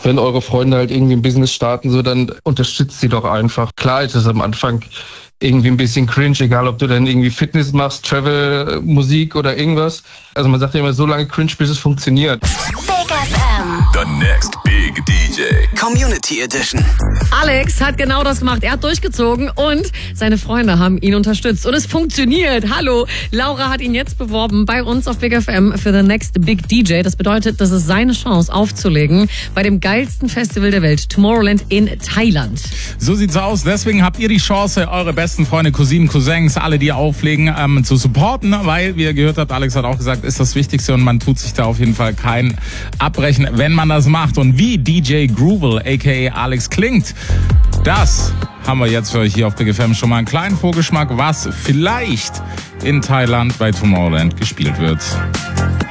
wenn eure Freunde halt irgendwie ein Business starten, so, dann unterstützt sie doch einfach. Klar ist es am Anfang irgendwie ein bisschen cringe, egal ob du dann irgendwie Fitness machst, Travel, Musik oder irgendwas. Also man sagt ja immer, so lange cringe, bis es funktioniert. Big FM. The next big DJ. Community Edition. Alex hat genau das gemacht. Er hat durchgezogen und seine Freunde haben ihn unterstützt. Und es funktioniert. Hallo, Laura hat ihn jetzt beworben bei uns auf Big FM für The Next Big DJ. Das bedeutet, das ist seine Chance aufzulegen bei dem geilsten Festival der Welt, Tomorrowland in Thailand. So sieht's aus. Deswegen habt ihr die Chance, eure besten Freunde, Cousinen, Cousins, alle, die auflegen, zu supporten. Weil, wie ihr gehört habt, Alex hat auch gesagt, ist das Wichtigste und man tut sich da auf jeden Fall kein Abbrechen, wenn man das macht. Und wie DJ Groovil, a.k.a. Alex, klingt, das haben wir jetzt für euch hier auf Big FM schon mal einen kleinen Vorgeschmack, was vielleicht in Thailand bei Tomorrowland gespielt wird.